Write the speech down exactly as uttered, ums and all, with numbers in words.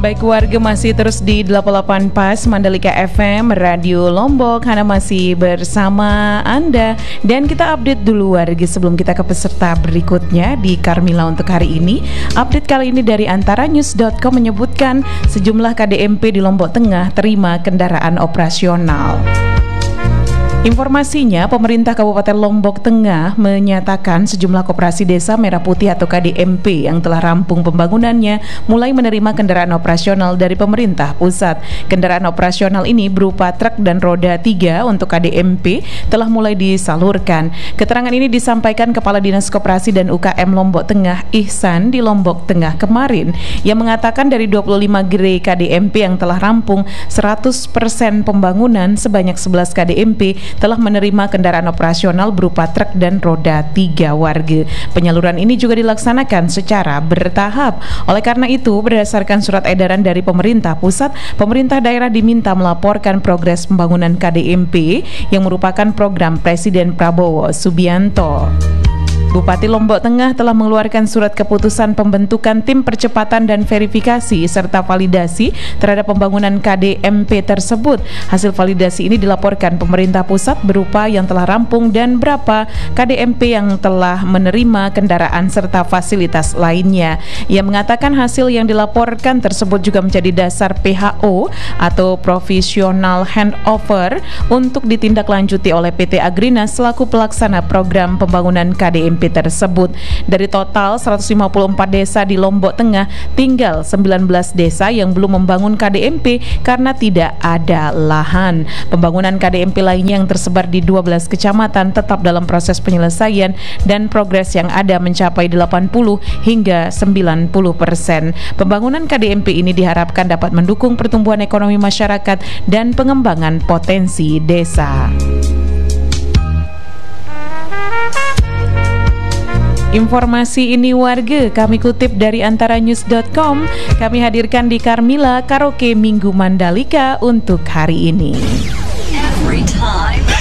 Baik warga, masih terus di delapan puluh delapan Pas Mandalika F M Radio Lombok. Hana masih bersama Anda. Dan kita update dulu warga sebelum kita ke peserta berikutnya di Karmila untuk hari ini. Update kali ini dari antaranews dot com menyebutkan sejumlah K D M P di Lombok Tengah terima kendaraan operasional. Informasinya, pemerintah Kabupaten Lombok Tengah menyatakan sejumlah koperasi desa Merah Putih atau K D M P yang telah rampung pembangunannya mulai menerima kendaraan operasional dari pemerintah pusat. Kendaraan operasional ini berupa truk dan roda tiga untuk K D M P telah mulai disalurkan. Keterangan ini disampaikan Kepala Dinas Koperasi dan U K M Lombok Tengah Ihsan di Lombok Tengah kemarin, yang mengatakan dari dua puluh lima gerai K D M P yang telah rampung seratus persen pembangunan, sebanyak sebelas K D M P telah menerima kendaraan operasional berupa truk dan roda tiga warga. Penyaluran ini juga dilaksanakan secara bertahap. Oleh karena itu, berdasarkan surat edaran dari pemerintah pusat, pemerintah daerah diminta melaporkan progres pembangunan K D M P yang merupakan program Presiden Prabowo Subianto. Bupati Lombok Tengah telah mengeluarkan surat keputusan pembentukan tim percepatan dan verifikasi serta validasi terhadap pembangunan K D M P tersebut. Hasil validasi ini dilaporkan pemerintah pusat berupa yang telah rampung dan berapa K D M P yang telah menerima kendaraan serta fasilitas lainnya. Ia mengatakan hasil yang dilaporkan tersebut juga menjadi dasar P H O atau Provisional Handover untuk ditindaklanjuti oleh P T Agrina selaku pelaksana program pembangunan K D M P tersebut. Dari total seratus lima puluh empat desa di Lombok Tengah, tinggal sembilan belas desa yang belum membangun K D M P karena tidak ada lahan. Pembangunan K D M P lainnya yang tersebar di dua belas kecamatan tetap dalam proses penyelesaian dan progres yang ada mencapai delapan puluh hingga sembilan puluh persen. Pembangunan K D M P ini diharapkan dapat mendukung pertumbuhan ekonomi masyarakat dan pengembangan potensi desa. Informasi ini warga kami kutip dari antaranews dot com. Kami hadirkan di Karmila Karaoke Minggu Mandalika untuk hari ini. Every time.